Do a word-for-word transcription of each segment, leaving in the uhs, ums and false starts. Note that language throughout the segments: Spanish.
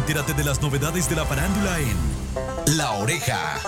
Entérate de las novedades de la farándula en La Oreja.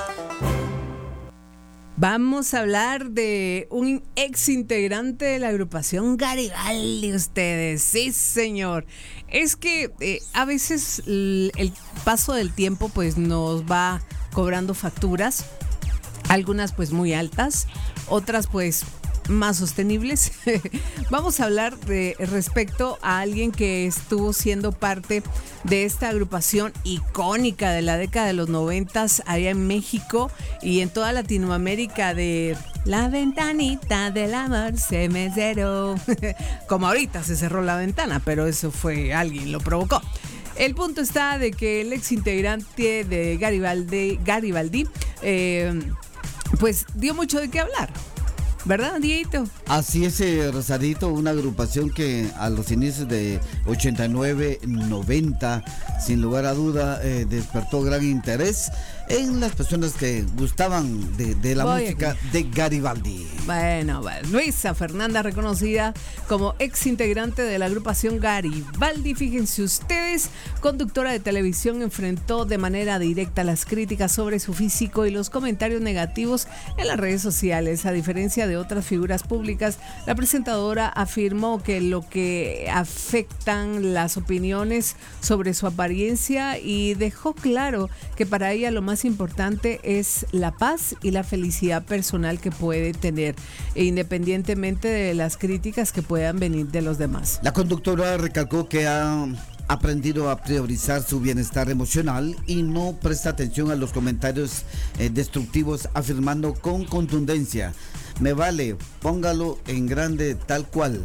Vamos a hablar de un ex integrante de la agrupación Garibaldi, ustedes. Sí, señor. Es que eh, a veces el, el paso del tiempo pues nos va cobrando facturas, algunas pues muy altas, otras pues más sostenibles. Vamos a hablar de respecto a alguien que estuvo siendo parte de esta agrupación icónica de la década de los noventas allá en México y en toda Latinoamérica, de La Ventanita del Amor se me cerró. Como ahorita se cerró la ventana, pero eso fue, alguien lo provocó. El punto está de que el ex integrante de Garibaldi, Garibaldi eh, pues dio mucho de qué hablar, ¿verdad, Dieguito? Así es, eh, Rosadito, una agrupación que a los inicios de ochenta y nueve, noventa, sin lugar a duda, eh, despertó gran interés en las personas que gustaban de, de la Voy música aquí. de Garibaldi. Bueno, bueno, Luisa Fernanda, reconocida como ex integrante de la agrupación Garibaldi, fíjense ustedes, conductora de televisión, enfrentó de manera directa las críticas sobre su físico y los comentarios negativos en las redes sociales. A diferencia de otras figuras públicas, la presentadora afirmó que lo que afectan las opiniones sobre su apariencia y dejó claro que para ella lo más importante es la paz y la felicidad personal que puede tener, independientemente de las críticas que puedan venir de los demás. La conductora recalcó que ha aprendido a priorizar su bienestar emocional y no presta atención a los comentarios eh, destructivos, afirmando con contundencia: me vale, póngalo en grande tal cual.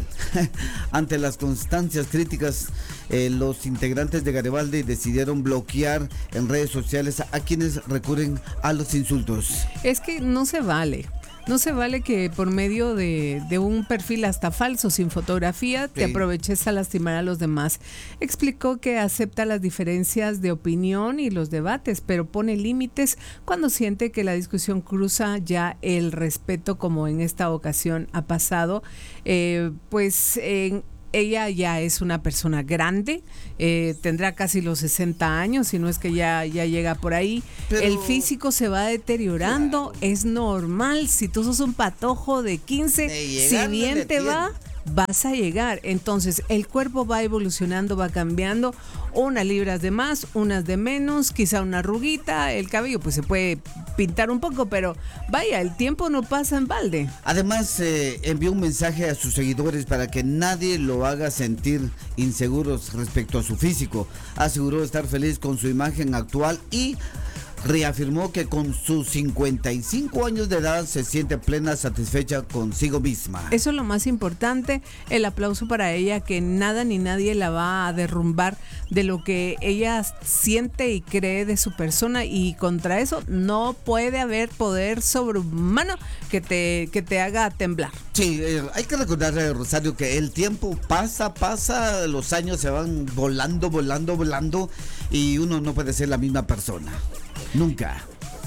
Ante las constantes críticas, eh, los integrantes de Garibaldi decidieron bloquear en redes sociales a quienes recurren a los insultos. Es que no se vale. No se vale que por medio de, de un perfil hasta falso, sin fotografía, te Sí. aproveches a lastimar a los demás. Explicó que acepta las diferencias de opinión y los debates, pero pone límites cuando siente que la discusión cruza ya el respeto, como en esta ocasión ha pasado. Eh, pues en Ella ya es una persona grande, eh, tendrá casi los sesenta años, si no es que ya, ya llega por ahí. Pero el físico se va deteriorando, claro. Es normal. Si tú sos un patojo de quince, De si llegar, bien le te va, tiene. vas a llegar. Entonces el cuerpo va evolucionando, va cambiando, unas libras de más, unas de menos, quizá una arruguita, el cabello pues se puede pintar un poco, pero vaya, el tiempo no pasa en balde. Además, eh, envió un mensaje a sus seguidores para que nadie lo haga sentir inseguros respecto a su físico. Aseguró estar feliz con su imagen actual y reafirmó que con sus cincuenta y cinco años de edad se siente plena, satisfecha consigo misma. Eso es lo más importante, el aplauso para ella, que nada ni nadie la va a derrumbar de lo que ella siente y cree de su persona, y contra eso no puede haber poder sobrehumano que te, que te haga temblar. Sí, eh, hay que recordarle, Rosario, que el tiempo pasa, pasa, los años se van volando, volando, volando, y uno no puede ser la misma persona. Nunca.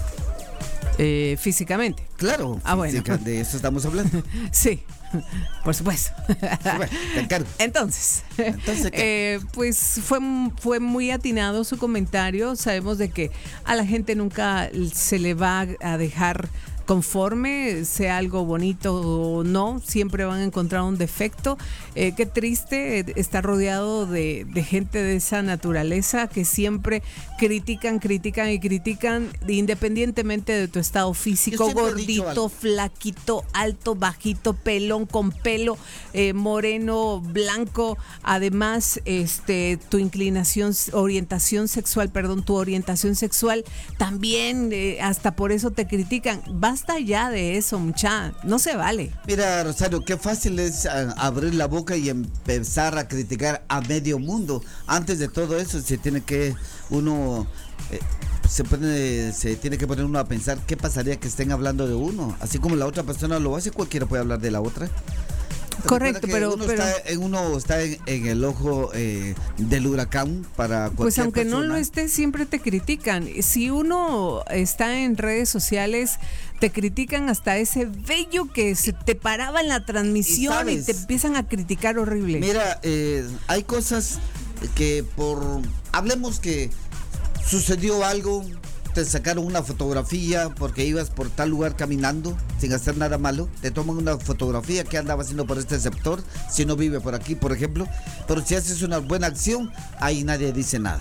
Eh, físicamente. Claro, ah, física, bueno. De eso estamos hablando. Sí, por supuesto. Bueno, te encargo. Entonces, Entonces ¿qué? Eh, pues fue, fue muy atinado su comentario. Sabemos de que a la gente nunca se le va a dejar conforme, sea algo bonito o no, siempre van a encontrar un defecto. Eh, qué triste estar rodeado de, de gente de esa naturaleza que siempre critican, critican y critican, independientemente de tu estado físico, gordito, flaquito, alto, bajito, pelón, con pelo, eh, moreno, blanco. Además, este, tu inclinación, orientación sexual, perdón, tu orientación sexual también, eh, hasta por eso te critican. Vas Basta ya de eso, mucha, no se vale. Mira, Rosario, qué fácil es a, abrir la boca y empezar a criticar a medio mundo. Antes de todo eso se tiene que uno eh, se pone, se tiene que poner uno a pensar qué pasaría que estén hablando de uno. Así como la otra persona lo hace, cualquiera puede hablar de la otra. Correcto, pero uno, pero está, uno está en, en el ojo eh, del huracán para cualquier pues aunque persona. no lo esté, siempre te critican. Si uno está en redes sociales, te critican hasta ese vello que se te paraba en la transmisión y, y te empiezan a criticar horrible. Mira, eh, hay cosas que por, hablemos que sucedió algo, te sacaron una fotografía porque ibas por tal lugar caminando sin hacer nada malo, te toman una fotografía que andaba haciendo por este sector, si no vive por aquí, por ejemplo, pero si haces una buena acción, ahí nadie dice nada.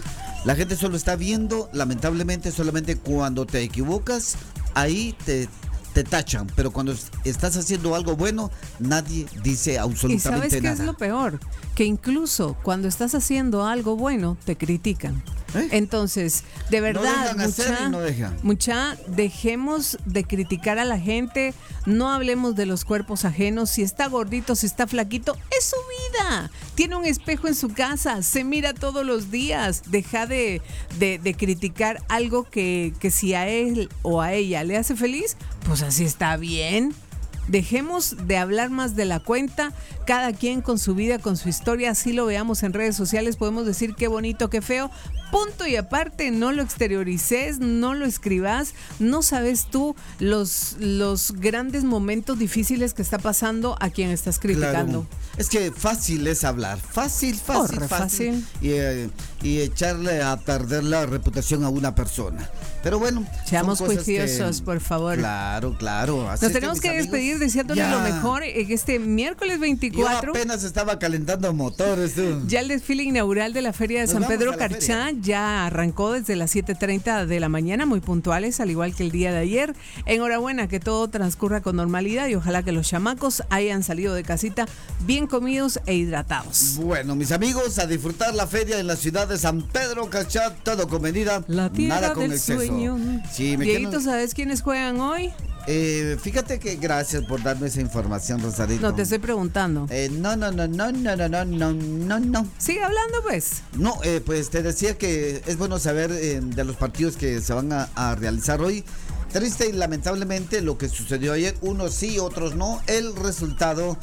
La gente solo está viendo, lamentablemente, solamente cuando te equivocas, ahí te, te tachan, pero cuando estás haciendo algo bueno, nadie dice absolutamente nada. ¿Y sabes qué nada. es lo peor? Que incluso cuando estás haciendo algo bueno, te critican. ¿Eh? Entonces, de verdad, No dejan hacer mucha, y no dejan. mucha, dejemos de criticar a la gente, no hablemos de los cuerpos ajenos, si está gordito, si está flaquito, es su vida. Tiene un espejo en su casa, se mira todos los días. Deja de, de, de criticar algo que, que si a él o a ella le hace feliz, pues así está bien. Dejemos de hablar más de la cuenta, cada quien con su vida, con su historia, así lo veamos en redes sociales, podemos decir qué bonito, qué feo, punto y aparte, no lo exteriorices, no lo escribas, no sabes tú los, los grandes momentos difíciles que está pasando a quien estás criticando. Claro. Es que fácil es hablar, fácil, fácil, Corre, fácil, fácil. Y, eh, y echarle a perder la reputación a una persona. Pero bueno, seamos son cosas juiciosos, que, por favor. Claro, claro. Así Nos es tenemos mis que amigos, despedir deseándole ya. lo mejor en este miércoles veinticuatro. Yo apenas estaba calentando motores, tú. Ya el desfile inaugural de la Feria de Nos San vamos Pedro a la Carchá feria. ya arrancó desde las siete treinta de la mañana, muy puntuales, al igual que el día de ayer. Enhorabuena, que todo transcurra con normalidad y ojalá que los chamacos hayan salido de casita bien comidos e hidratados. Bueno, mis amigos, a disfrutar la feria en la ciudad de San Pedro Carchá, todo con medida, La tierra nada con del exceso. sueño. Sí, me Dieguito, quedo- ¿sabes quiénes juegan hoy? eh, fíjate que gracias por darme esa información, Rosarito. No, te estoy preguntando. Eh, no, no, no, no, no, no, no, no, no, no. Sigue hablando, pues. No, eh, pues te decía que es bueno saber eh, de los partidos que se van a, a realizar hoy. Triste y lamentablemente lo que sucedió ayer, unos sí, otros no. El resultado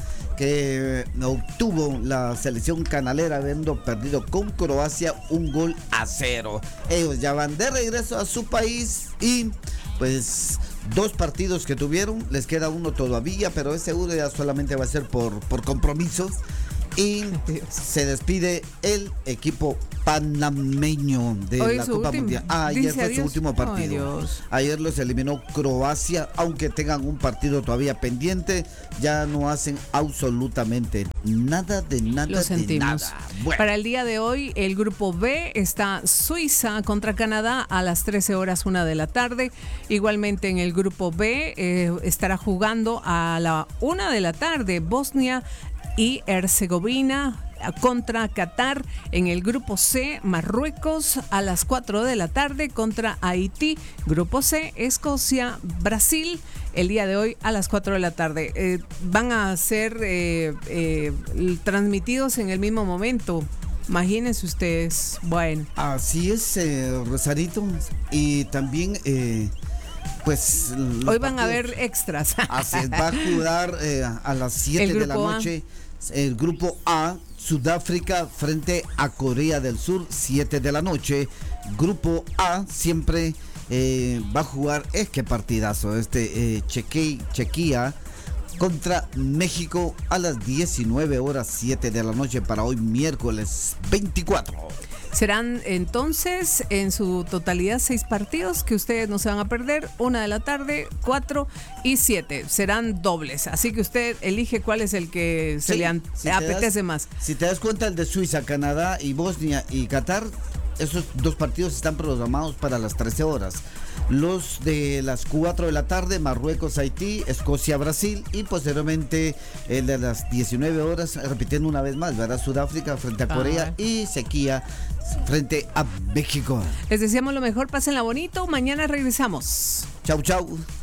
que obtuvo la selección canalera habiendo perdido con Croacia un gol a cero. Ellos ya van de regreso a su país y pues dos partidos que tuvieron, les queda uno todavía, pero es seguro ya solamente va a ser por, por compromisos. Y se despide el equipo panameño de Hoy la su Copa último. Mundial. Ah, ayer Dice fue adiós. su último Ay, partido. Dios. Ayer los eliminó Croacia, aunque tengan un partido todavía pendiente, ya no hacen absolutamente nada de nada Lo de sentimos. nada. Bueno, Para el día de hoy, el grupo B está Suiza contra Canadá a las trece horas una de la tarde. Igualmente en el grupo B eh, estará jugando a la una de la tarde Bosnia y Herzegovina contra Qatar. En el grupo C, Marruecos a las cuatro de la tarde contra Haití. Grupo C, Escocia, Brasil, el día de hoy a las cuatro de la tarde. Eh, van a ser eh, eh, transmitidos en el mismo momento. Imagínense ustedes. Bueno. así es, eh, Rosarito. Y también, eh, pues... los Hoy van a partidos- haber extras. Así es, va a jugar eh, a las siete El de la grupo A. noche el grupo A, Sudáfrica frente a Corea del Sur, siete de la noche. Grupo A siempre eh, va a jugar, es que partidazo, este eh, Cheque- Chequia contra México a las diecinueve horas, siete de la noche para hoy miércoles veinticuatro. Serán entonces en su totalidad seis partidos que ustedes no se van a perder. Una de la tarde, cuatro y siete. Serán dobles. Así que usted elige cuál es el que se Sí, le an- si te apetece das- más. Si te das cuenta, el de Suiza, Canadá y Bosnia y Qatar, esos dos partidos están programados para las trece horas. Los de las cuatro de la tarde, Marruecos, Haití, Escocia, Brasil, y posteriormente el de las diecinueve horas, repitiendo una vez más, ¿verdad? Sudáfrica frente a Corea Ah. y Sequía frente a México. Les deseamos lo mejor, pásenla bonito. Mañana regresamos. Chau, chau.